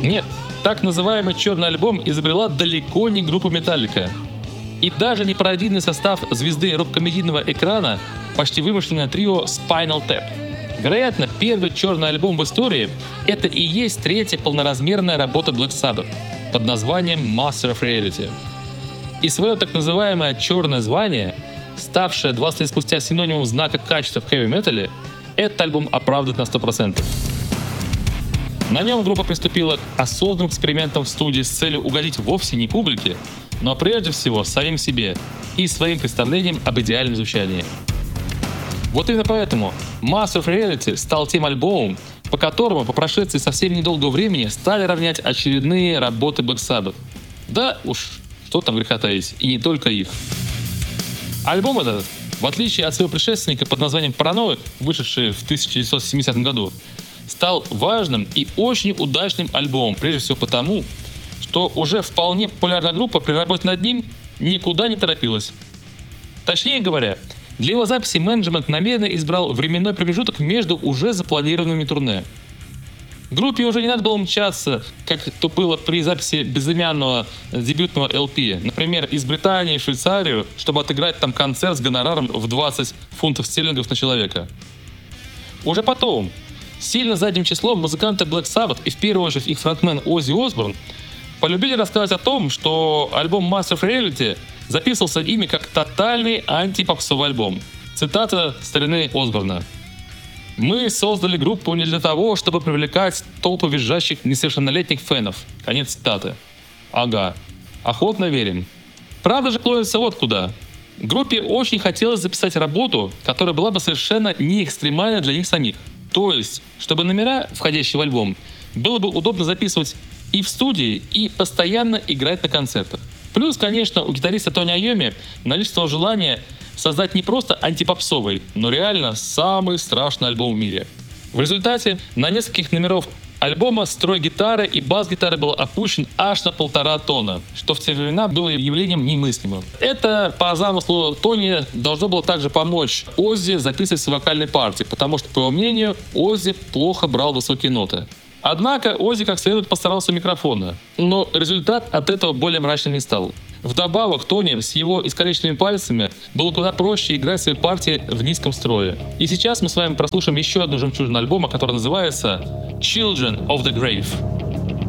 Нет, так называемый черный альбом изобрела далеко не группа Metallica. И даже не пародийный состав звезды рок-комедийного экрана, почти вымышленное трио Spinal Tap. Вероятно, первый черный альбом в истории — это и есть третья полноразмерная работа Black Sabbath под названием Master of Reality. И свое так называемое черное звание, ставшее 20 лет спустя синонимом знака качества в хэви-метале, этот альбом оправдывает на 100%. На нем группа приступила к осознанным экспериментам в студии с целью угодить вовсе не публике, но прежде всего самим себе и своим представлением об идеальном звучании. Вот именно поэтому Master of Reality стал тем альбомом, по которому по прошествии совсем недолгого времени стали равнять очередные работы Black Sabbath. Да уж, что там греха таить, и не только их. Альбом этот, в отличие от своего предшественника под названием Paranoid, вышедший в 1970 году, стал важным и очень удачным альбомом, прежде всего потому, что уже вполне популярная группа при работе над ним никуда не торопилась. Точнее говоря, для его записи менеджмент намеренно избрал временной промежуток между уже запланированными турне. Группе уже не надо было мчаться, как то было при записи безымянного дебютного LP, например, из Британии в Швейцарию, чтобы отыграть там концерт с гонораром в 20 фунтов стерлингов на человека. Уже потом, сильно задним числом, музыканты Black Sabbath и в первую очередь их фронтмен Оззи Осборн полюбили рассказывать о том, что альбом Master of Reality записывался ими как тотальный антипопсовый альбом. Цитата старины Осборна. «Мы создали группу не для того, чтобы привлекать толпу визжащих несовершеннолетних фенов». Конец цитаты. Ага, охотно верим. Правда же клонится вот куда. Группе очень хотелось записать работу, которая была бы совершенно не экстремальна для них самих. То есть, чтобы номера, входящие в альбом, было бы удобно записывать и в студии, и постоянно играть на концертах. Плюс, конечно, у гитариста Тони Айоми наличествовало желание создать не просто антипопсовый, но реально самый страшный альбом в мире. В результате на нескольких номеров альбома строй гитары и бас-гитары был опущен аж на 1,5 тона, что в те времена было явлением немыслимым. Это, по замыслу Тони, должно было также помочь Оззи записывать свои вокальные партии, потому что, по его мнению, Оззи плохо брал высокие ноты. Однако Оззи как следует постарался у микрофона, но результат от этого более мрачным не стал. Вдобавок, Тони с его искалеченными пальцами было куда проще играть свои партии в низком строе. И сейчас мы с вами прослушаем еще одну жемчужину альбома, которая называется Children of the Grave.